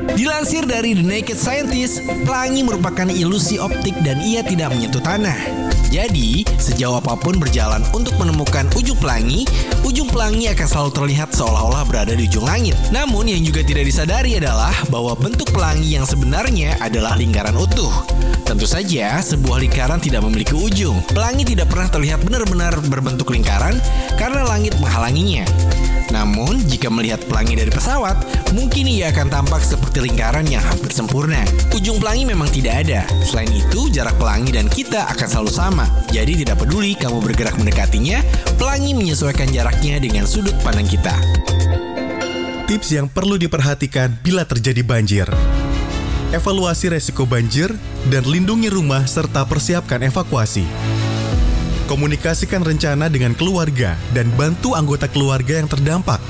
Dilansir dari The Naked Scientist, pelangi merupakan ilusi optik dan ia tidak menyentuh tanah. Jadi, sejauh apapun berjalan untuk menemukan ujung pelangi akan selalu terlihat seolah-olah berada di ujung langit. Namun, yang juga tidak disadari adalah bahwa bentuk pelangi yang sebenarnya adalah lingkaran utuh. Tentu saja, sebuah lingkaran tidak memiliki ujung. Pelangi tidak pernah terlihat benar-benar berbentuk lingkaran karena langit menghalanginya. Namun, jika melihat pelangi dari pesawat, mungkin ia akan tampak seperti lingkaran yang hampir sempurna. Ujung pelangi memang tidak ada. Selain itu, jarak pelangi dan kita akan selalu sama. Jadi tidak peduli kamu bergerak mendekatinya, pelangi menyesuaikan jaraknya dengan sudut pandang kita. Tips yang perlu diperhatikan bila terjadi banjir. Evaluasi resiko banjir dan lindungi rumah serta persiapkan evakuasi. Komunikasikan rencana dengan keluarga dan bantu anggota keluarga yang terdampak.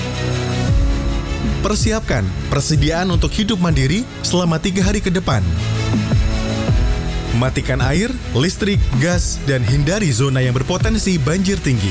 Persiapkan persediaan untuk hidup mandiri selama 3 hari ke depan. Matikan air, listrik, gas, dan hindari zona yang berpotensi banjir tinggi.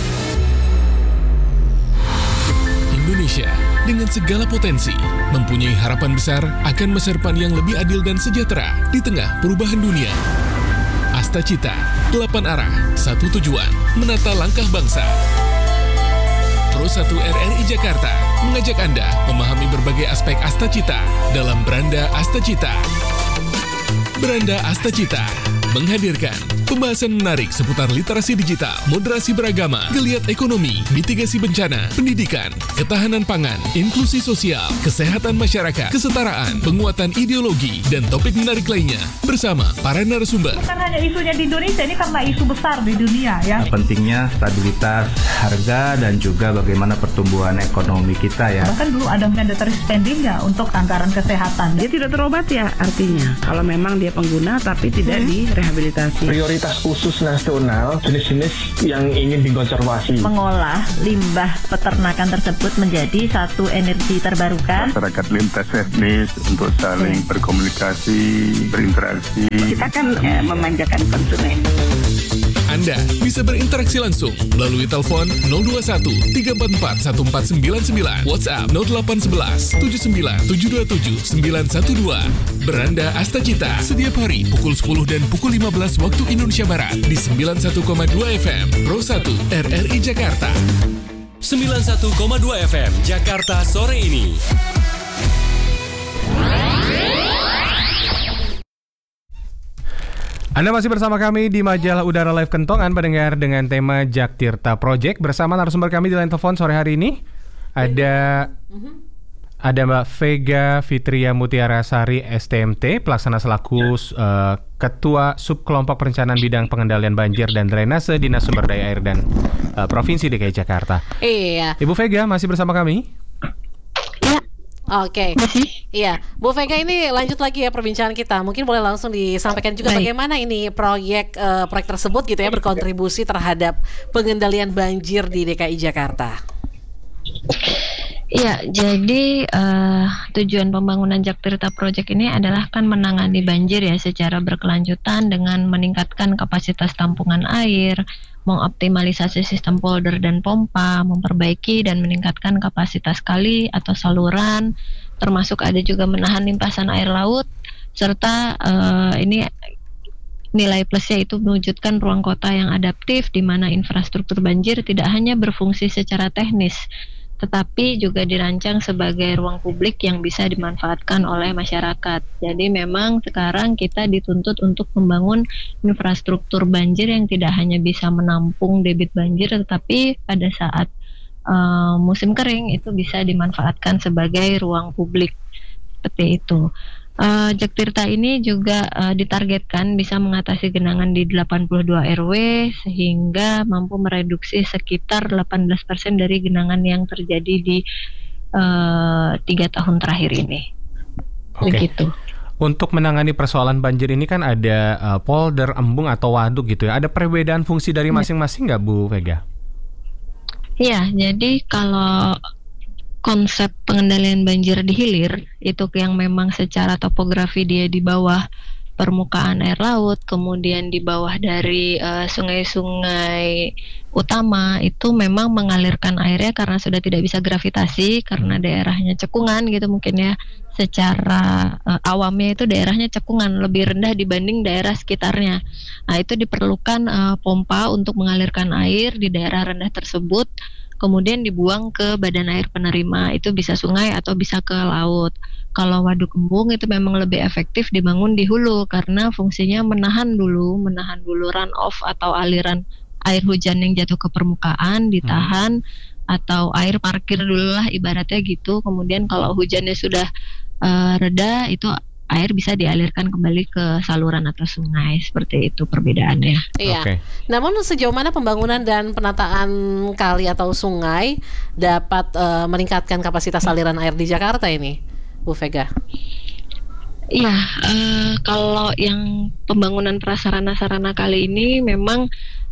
Indonesia dengan segala potensi mempunyai harapan besar akan masa depan yang lebih adil dan sejahtera di tengah perubahan dunia. Asta Cita, 8 arah, 1 tujuan, menata langkah bangsa. Pro 1 RRI Jakarta mengajak Anda memahami berbagai aspek Asta Cita dalam Beranda Asta Cita. Beranda Asta Cita menghadirkan pembahasan menarik seputar literasi digital, moderasi beragama, geliat ekonomi, mitigasi bencana, pendidikan, ketahanan pangan, inklusi sosial, kesehatan masyarakat, kesetaraan, penguatan ideologi, dan topik menarik lainnya bersama para narasumber. Bukan hanya isunya di Indonesia, ini karena isu besar di dunia ya. Pentingnya stabilitas harga dan juga bagaimana pertumbuhan ekonomi kita ya. Bahkan dulu ada mandatory spending ya untuk anggaran kesehatan. Dia tidak terobat ya artinya. Kalau memang dia pengguna tapi tidak direhabilitasi. Prioritas khusus nasional jenis-jenis yang ingin dikonservasi. Mengolah limbah peternakan tersebut menjadi satu energi terbarukan. Masyarakat lintas etnis untuk saling berkomunikasi, berinteraksi. Kita kan memanjakan konsumen. Anda bisa berinteraksi langsung melalui telepon 021 344 1499, WhatsApp 0811 79 727 912. Beranda Asta Cita setiap hari pukul 10 dan pukul 15 waktu Indonesia Barat di 91,2 FM Pro 1 RRI Jakarta. 91,2 FM Jakarta sore ini. Anda masih bersama kami di Majalah Udara Live Kentongan, pendengar, dengan tema Jak Tirta Project. Bersama narasumber kami di line telepon sore hari ini ada Mbak Vega Fitria Mutiara Sari STMT, pelaksana selaku Ketua Subkelompok Perencanaan Bidang Pengendalian Banjir dan Drainase Dinas Sumber Daya Air dan Provinsi DKI Jakarta. Iya. Ibu Vega masih bersama kami? Oke. Iya, Bu Vega, ini lanjut lagi ya perbincangan kita. Mungkin boleh langsung disampaikan juga bagaimana ini proyek tersebut gitu ya berkontribusi terhadap pengendalian banjir di DKI Jakarta. Ya, jadi tujuan pembangunan Jak Tirta Project ini adalah kan menangani banjir ya secara berkelanjutan dengan meningkatkan kapasitas tampungan air, mengoptimalisasi sistem polder dan pompa, memperbaiki dan meningkatkan kapasitas kali atau saluran, termasuk ada juga menahan limpasan air laut, serta ini nilai plusnya itu mewujudkan ruang kota yang adaptif di mana infrastruktur banjir tidak hanya berfungsi secara teknis, tetapi juga dirancang sebagai ruang publik yang bisa dimanfaatkan oleh masyarakat. Jadi memang sekarang kita dituntut untuk membangun infrastruktur banjir yang tidak hanya bisa menampung debit banjir, tetapi pada saat musim kering itu bisa dimanfaatkan sebagai ruang publik. Seperti itu. Jak Tirta ini juga ditargetkan bisa mengatasi genangan di 82 RW sehingga mampu mereduksi sekitar 18% dari genangan yang terjadi di 3 tahun terakhir ini. Begitu. Untuk menangani persoalan banjir ini kan ada polder, embung atau waduk gitu ya. Ada perbedaan fungsi dari masing-masing nggak, Bu Vega? Iya, jadi kalau konsep pengendalian banjir di hilir itu yang memang secara topografi dia di bawah permukaan air laut, kemudian di bawah dari sungai-sungai utama itu memang mengalirkan airnya karena sudah tidak bisa gravitasi karena daerahnya cekungan gitu mungkin ya. Secara awamnya itu daerahnya cekungan lebih rendah dibanding daerah sekitarnya. Nah, itu diperlukan pompa untuk mengalirkan air di daerah rendah tersebut, kemudian dibuang ke badan air penerima, itu bisa sungai atau bisa ke laut. Kalau waduk embung itu memang lebih efektif dibangun di hulu karena fungsinya menahan dulu run off atau aliran air hujan yang jatuh ke permukaan ditahan atau air parkir dulu lah ibaratnya gitu. Kemudian kalau hujannya sudah reda itu air bisa dialirkan kembali ke saluran atau sungai. Seperti itu perbedaannya. Iya. Namun sejauh mana pembangunan dan penataan kali atau sungai dapat meningkatkan kapasitas aliran air di Jakarta ini, Bu Vega? Iya, kalau yang pembangunan prasarana-sarana kali ini memang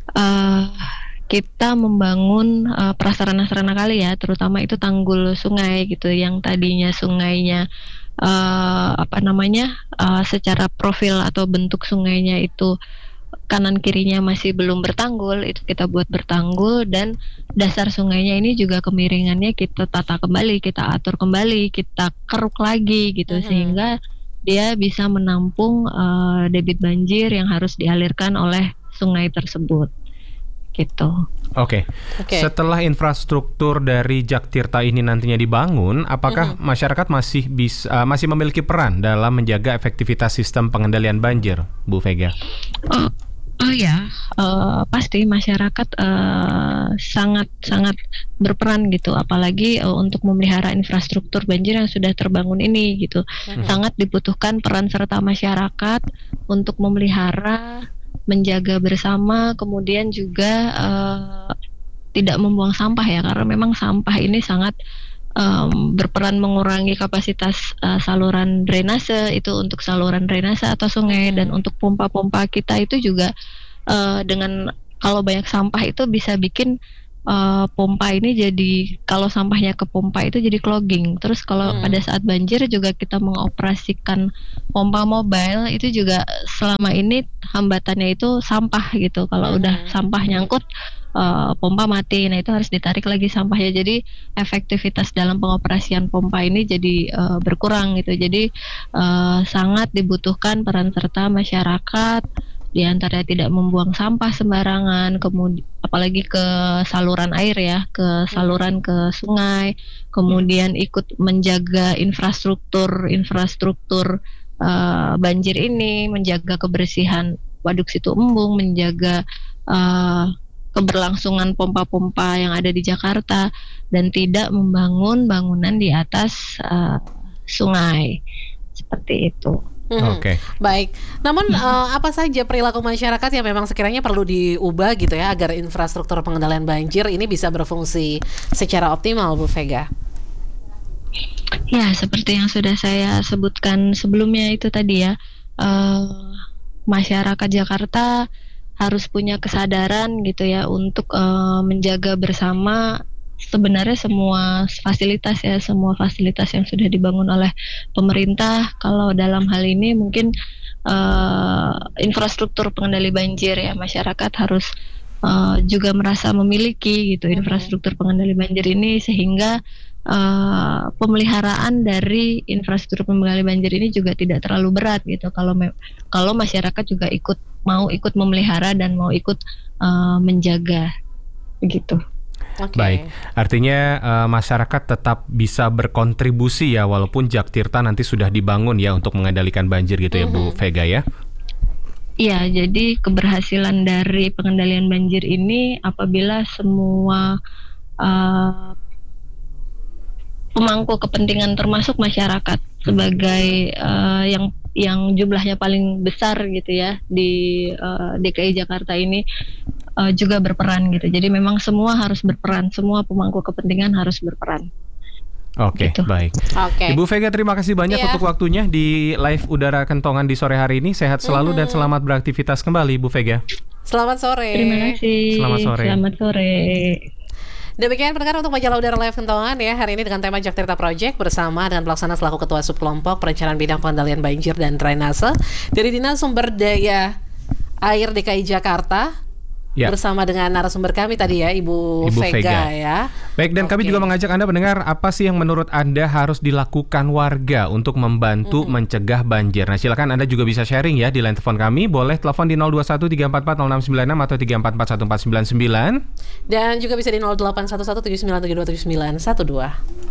kita membangun prasarana-sarana kali ya, terutama itu tanggul sungai gitu, yang tadinya sungainya secara profil atau bentuk sungainya itu kanan kirinya masih belum bertanggul, itu kita buat bertanggul, dan dasar sungainya ini juga kemiringannya kita tata kembali, kita atur kembali, kita keruk lagi gitu, sehingga dia bisa menampung debit banjir yang harus dialirkan oleh sungai tersebut. Gitu. Oke. Setelah infrastruktur dari Jaktirta ini nantinya dibangun, apakah masyarakat masih memiliki peran dalam menjaga efektivitas sistem pengendalian banjir, Bu Vega? Pasti masyarakat sangat berperan gitu, apalagi untuk memelihara infrastruktur banjir yang sudah terbangun ini gitu. Sangat dibutuhkan peran serta masyarakat untuk memelihara, menjaga bersama, kemudian juga tidak membuang sampah ya, karena memang sampah ini sangat berperan mengurangi kapasitas saluran drainase, itu untuk saluran drainase atau sungai, dan untuk pompa-pompa kita itu juga dengan kalau banyak sampah itu bisa bikin pompa ini jadi, kalau sampahnya ke pompa itu jadi clogging. Terus kalau pada saat banjir juga kita mengoperasikan pompa mobile, itu juga selama ini hambatannya itu sampah gitu. Kalau udah sampah nyangkut pompa mati, nah itu harus ditarik lagi sampahnya. Jadi efektivitas dalam pengoperasian pompa ini jadi berkurang gitu. Jadi sangat dibutuhkan peran serta masyarakat, di antaranya tidak membuang sampah sembarangan, kemudian apalagi ke saluran air ya, ke saluran ke sungai, kemudian ikut menjaga infrastruktur banjir ini, menjaga kebersihan waduk Situ Embung, menjaga keberlangsungan pompa-pompa yang ada di Jakarta, dan tidak membangun bangunan di atas sungai, seperti itu. Baik. Namun apa saja perilaku masyarakat yang memang sekiranya perlu diubah gitu ya, agar infrastruktur pengendalian banjir ini bisa berfungsi secara optimal, Bu Vega? Ya, seperti yang sudah saya sebutkan sebelumnya itu tadi ya, masyarakat Jakarta harus punya kesadaran gitu ya untuk menjaga bersama sebenarnya semua fasilitas yang sudah dibangun oleh pemerintah. Kalau dalam hal ini mungkin infrastruktur pengendali banjir ya, masyarakat harus juga merasa memiliki gitu infrastruktur pengendali banjir ini, sehingga pemeliharaan dari infrastruktur pengendali banjir ini juga tidak terlalu berat gitu. Kalau masyarakat juga mau ikut memelihara dan mau ikut menjaga begitu. Baik, artinya masyarakat tetap bisa berkontribusi ya, walaupun Jaktirta nanti sudah dibangun ya untuk mengendalikan banjir gitu ya, Bu Vega ya? Iya, jadi keberhasilan dari pengendalian banjir ini apabila semua pemangku kepentingan termasuk masyarakat sebagai yang jumlahnya paling besar gitu ya di DKI Jakarta ini juga berperan gitu. Jadi memang semua harus berperan, semua pemangku kepentingan harus berperan. Oke, gitu. Baik. Ibu Vega, terima kasih banyak untuk waktunya di live Udara Kentongan di sore hari ini. Sehat selalu dan selamat beraktivitas kembali, Bu Vega. Selamat sore. Terima kasih. Selamat sore. Selamat sore. Demikian pendengar untuk Majalah Udara Live Kentongan ya, hari ini dengan tema Jak Tirta Project bersama dengan pelaksana selaku Ketua Subkelompok Perencanaan Bidang Pengendalian Banjir dan Drainase dari Dinas Sumber Daya Air DKI Jakarta. Ya. Bersama dengan narasumber kami tadi ya, Ibu Vega ya. Baik, dan kami juga mengajak Anda pendengar, apa sih yang menurut Anda harus dilakukan warga untuk membantu mencegah banjir? Nah, silakan Anda juga bisa sharing ya di line telepon kami. Boleh telepon di 021 344 0696 atau 344 1499. Dan juga bisa di 0811 7972 7912.